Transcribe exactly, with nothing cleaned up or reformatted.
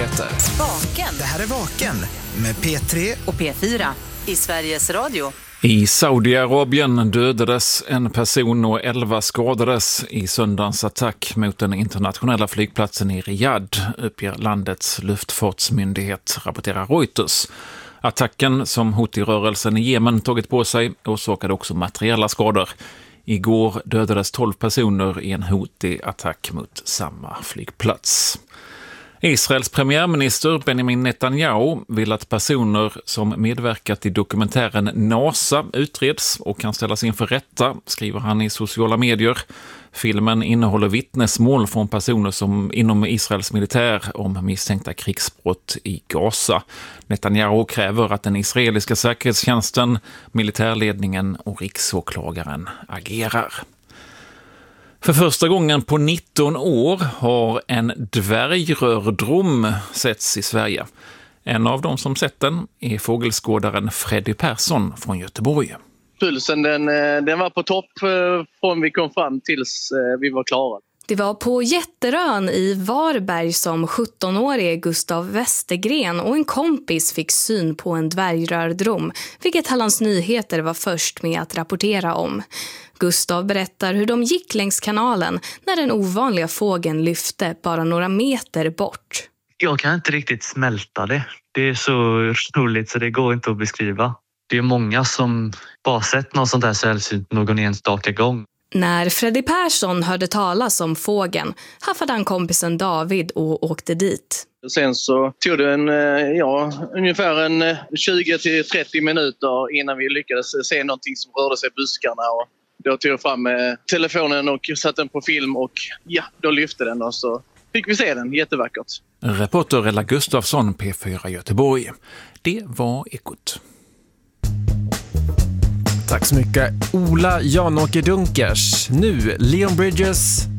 nyheter. Vaken. Det här är Vaken med P tre och P fyra i Sveriges Radio. I Saudiarabien dödades en person och elva skadades i söndagens attack mot den internationella flygplatsen i Riyadh, uppger landets luftfartsmyndighet, rapporterar Reuters. Attacken som Houthi-rörelsen i Jemen tagit på sig orsakade också materiella skador. Igår dödades tolv personer i en Houthi-attack mot samma flygplats. Israels premiärminister Benjamin Netanyahu vill att personer som medverkat i dokumentären NASA utreds och kan ställas inför rätta, skriver han i sociala medier. Filmen innehåller vittnesmål från personer som inom Israels militär om misstänkta krigsbrott i Gaza. Netanyahu kräver att den israeliska säkerhetstjänsten, militärledningen och riksåklagaren agerar. För första gången på nitton år har en dvärgrördrom setts i Sverige. En av dem som sett den är fågelskådaren Freddy Persson från Göteborg. Pulsen den, den var på topp från vi kom fram tills vi var klara. Det var på Jätterön i Varberg som sjuttonårige Gustav Westergren och en kompis fick syn på en dvärgrördrom, vilket Hallands Nyheter var först med att rapportera om. Gustav berättar hur de gick längs kanalen när den ovanliga fågeln lyfte bara några meter bort. Jag kan inte riktigt smälta det. Det är så roligt så det går inte att beskriva. Det är många som bara sett något sånt här sällsynt någon enstaka gång. När Freddy Persson hörde talas om fågeln haffade han kompisen David och åkte dit. Sen så tog det en, ja, ungefär en tjugo till trettio minuter innan vi lyckades se någonting som rörde sig i buskarna. Och då tog jag fram telefonen och satte den på film och ja, då lyfte den och så fick vi se den. Jättevackert. Reporter Ella Gustafsson, P fyra Göteborg. Det var Ekot. Tack så mycket, Ola Janåker Dunkers. Nu Leon Bridges,